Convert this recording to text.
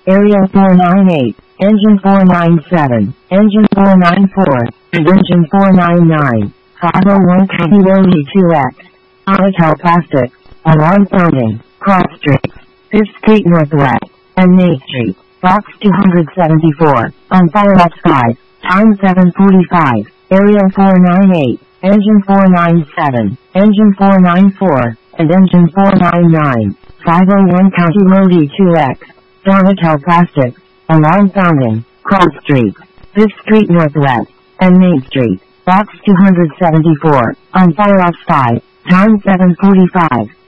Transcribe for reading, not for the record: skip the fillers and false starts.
Area 498, Engine 497, Engine 494, and Engine 499. 501 County Road E2X. Auditel Plastics. Alarm sounding. Cross Street. 5th Street Northwest. And Main Street. Box 274. On fire outside. Time 7:45. Area 498. Engine 497. Engine 494. And Engine 499. 501 County Road E2X. Auditel Plastics. Alarm sounding. Cross Street. 5th Street Northwest. And Main Street. Box 274. On fire outside. Time 7:45.